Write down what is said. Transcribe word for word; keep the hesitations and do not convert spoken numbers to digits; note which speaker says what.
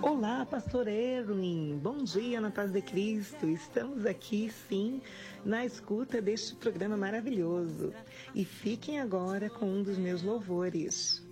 Speaker 1: Olá, pastor Erwin, bom dia na paz de Cristo. Estamos aqui, sim, na escuta deste programa maravilhoso. E fiquem agora com um dos meus louvores.